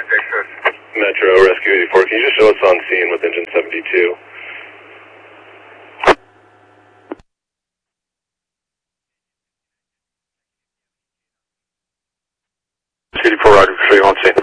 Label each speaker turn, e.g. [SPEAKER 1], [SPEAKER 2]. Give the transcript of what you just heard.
[SPEAKER 1] Metro Rescue 84, can you just show us on scene with engine 72? 84, Roger, show you on scene.